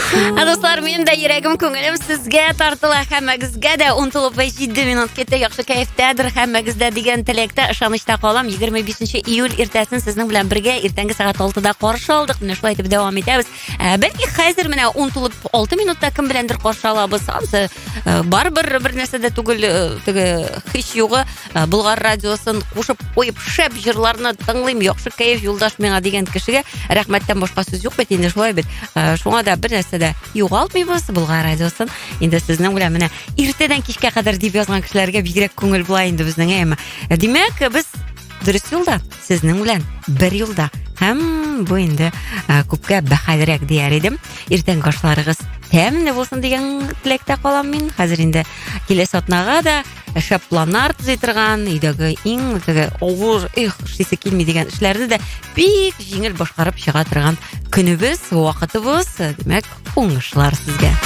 Достар, менің дә йөрәгем, күңелем сезгә тартыла, һәммәгезгә дә 10:07 минут кетте. Яхшы кайфтәдер һәммәгездә дигән теләктә, ышанычта калам. 25 июль иртәсен сезнең белән бергә иртәнге сәгать 6-да каршы алдык. Менә шулай итеп дәвам итәбез. Бәлки хәзер менә 10:06 минутта кем беләндер каршы алабыз. Барбер бер нәрсә дә түгел, теге һич югы Болгар радиосын кушып куеп шәп җырларны тыңлыйм. Яхшы кайф юлдаш миңа дигән кешегә рәхмәттән башка сүз юк бит инде, шулай бит. Шуңа да бер нәрсә дә югалтмыйбыз Болгар радиосын. Инде сезнең белән менә иртәдән кичкә кадәр дип язган кешеләргә бигрәк күңел була инде безнең әйме. Димәк, без дөрес юлда, сезнең белән бер юлда. Һәм бу инде күпкә бәхәлрәк дияр идем. Иртәнге ашларыгыз тәмле булсын дигән теләктә калам мин. Хәзер инде киләсе атнага да шәп планнар төзи торган, өйдәге иң теге авыр, эшлисе килми дигән эшләрне дә бик җиңел башкарып чыга торган көнебез, вакытыбыз. Димәк, уңышлар сезгә.